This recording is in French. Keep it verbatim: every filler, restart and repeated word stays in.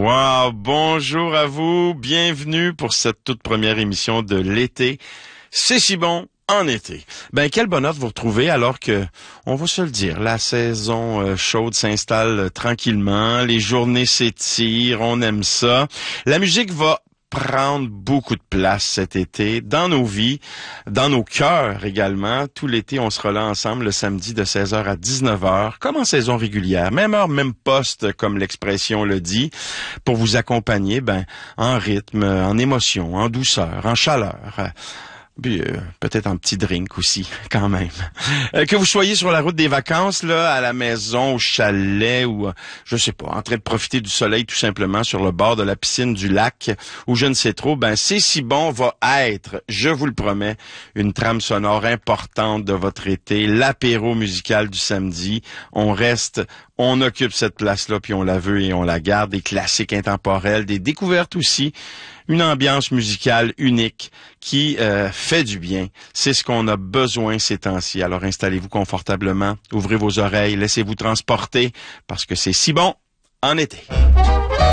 Wow, bonjour à vous, bienvenue pour cette toute première émission de l'été. C'est si bon en été. Ben quel bonheur de vous retrouver alors que, on va se le dire, la saison euh, chaude s'installe euh, tranquillement, les journées s'étirent, on aime ça. La musique va prendre beaucoup de place cet été dans nos vies, dans nos cœurs également. Tout l'été, on sera là ensemble le samedi de seize heures à dix-neuf heures, comme en saison régulière, même heure, même poste, comme l'expression le dit, pour vous accompagner, ben, en rythme, en émotion, en douceur, en chaleur. Puis euh, peut-être un petit drink aussi, quand même. Euh, que vous soyez sur la route des vacances, là, à la maison, au chalet, ou euh, je sais pas, en train de profiter du soleil tout simplement sur le bord de la piscine du lac, ou je ne sais trop, ben c'est si bon va être, je vous le promets, une trame sonore importante de votre été, l'apéro musical du samedi. On reste, on occupe cette place-là, puis on la veut et on la garde. Des classiques intemporels, des découvertes aussi. Une ambiance musicale unique qui euh, fait du bien. C'est ce qu'on a besoin ces temps-ci. Alors installez-vous confortablement, ouvrez vos oreilles, laissez-vous transporter parce que c'est si bon en été.